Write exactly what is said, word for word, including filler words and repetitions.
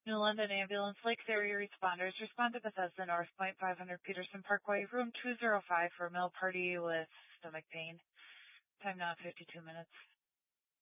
New London Ambulance Lakes area responders respond to Bethesda North Point five hundred Peterson Parkway, room two oh five for a meal party with stomach pain. Time now fifty-two minutes.